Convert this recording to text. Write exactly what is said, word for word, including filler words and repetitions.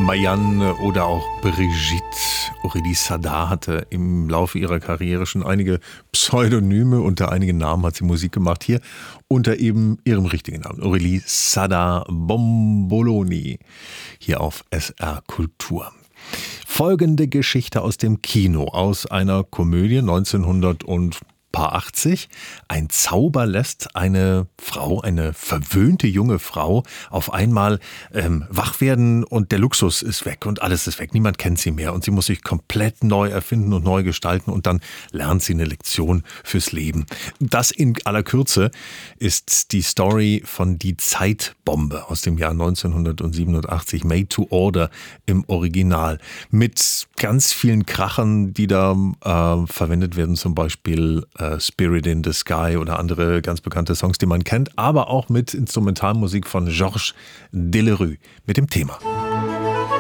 Marianne oder auch Brigitte. Aurélie Sada hatte im Laufe ihrer Karriere schon einige Pseudonyme, unter einigen Namen hat sie Musik gemacht. Hier unter eben ihrem richtigen Namen, Aurélie Sada Bomboloni, hier auf S R Kultur. Folgende Geschichte aus dem Kino, aus einer Komödie neunzehnhundertachtzig. Ein Zauber lässt eine Frau, eine verwöhnte junge Frau, auf einmal ähm, wach werden und der Luxus ist weg und alles ist weg. Niemand kennt sie mehr und sie muss sich komplett neu erfinden und neu gestalten und dann lernt sie eine Lektion fürs Leben. Das in aller Kürze ist die Story von Die Zeitbombe aus dem Jahr neunzehnhundertsiebenundachtzig, Made to Order im Original, mit ganz vielen Krachern, die da äh, verwendet werden, zum Beispiel äh, Spirit in the Sky oder andere ganz bekannte Songs, die man kennt, aber auch mit Instrumentalmusik von Georges Delerue mit dem Thema.